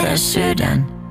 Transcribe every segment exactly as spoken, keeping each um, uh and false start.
ja sydän.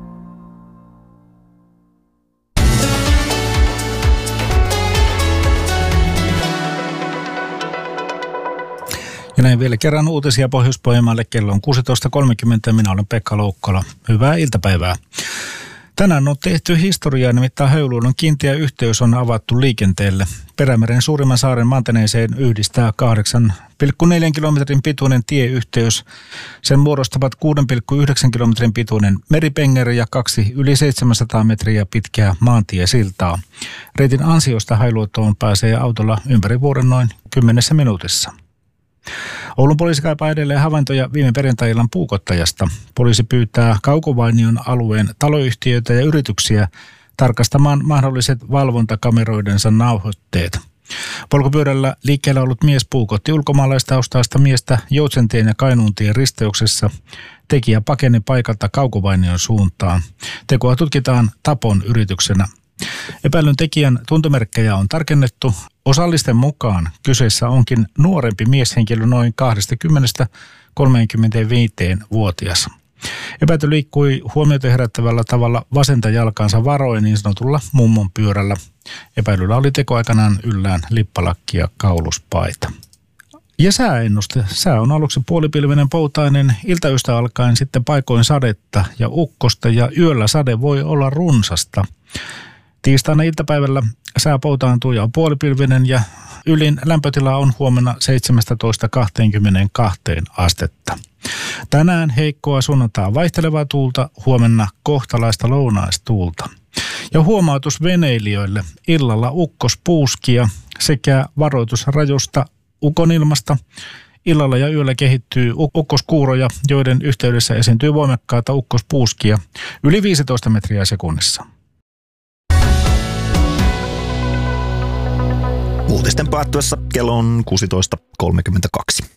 Ja näin vielä kerran uutisia Pohjois-Pohjanmaalle. Kello on kuusitoista kolmekymmentä. Minä olen Pekka Loukkola. Hyvää iltapäivää. Tänään on tehty historiaa, nimittäin Höyluodon kiinteä yhteys on avattu liikenteelle. Perämeren suurimman saaren manteneeseen yhdistää kahdeksan pilkku neljä kilometrin pituinen tieyhteys. Sen muodostavat kuusi pilkku yhdeksän kilometrin pituinen meripengeri ja kaksi yli seitsemänsataa metriä pitkää maantiesiltaa. Reitin ansiosta Höyluotoon pääsee autolla ympäri vuoden noin kymmenessä minuutissa. Oulun poliisi kaipaa edelleen havaintoja viime perjantai-illan puukottajasta. Poliisi pyytää Kaukovainion alueen taloyhtiöitä ja yrityksiä tarkastamaan mahdolliset valvontakameroidensa nauhoitteet. Polkupyörällä liikkeellä ollut mies puukotti ulkomaalaistaustaista miestä Joutsentien ja Kainuuntien risteyksessä. Tekijä pakeni paikalta Kaukovainion suuntaan. Tekoa tutkitaan tapon yrityksenä. Epäilyn tekijän tuntomerkkejä on tarkennettu. Osallisten mukaan kyseessä onkin nuorempi mieshenkilö noin kaksikymmentä kolmekymmentäviisi-vuotias. Epäily liikkui huomiota herättävällä tavalla vasenta jalkaansa varoen niin sanotulla mummon pyörällä. Epäilyllä oli tekoaikanaan yllään lippalakki ja kauluspaita. Ja sääennuste. Sää on aluksi puolipilvinen poutainen, iltayöstä alkaen sitten paikoin sadetta ja ukkosta ja yöllä sade voi olla runsasta. Tiistaina iltapäivällä sää poutaantuu ja on puolipilvinen ja ylin lämpötila on huomenna seitsemästätoista kaksikymmentäkaksi astetta. Tänään heikkoa sunnuntaa vaihtelevaa tuulta, huomenna kohtalaista lounaistuulta. Ja huomautus veneilijöille, illalla ukkospuuskia sekä varoitus rajusta ukonilmasta. Illalla ja yöllä kehittyy ukkoskuuroja, joiden yhteydessä esiintyy voimakkaita ukkospuuskia yli viisitoista metriä sekunnissa. Uutisten päättyessä kello on kuusitoista kolmekymmentäkaksi.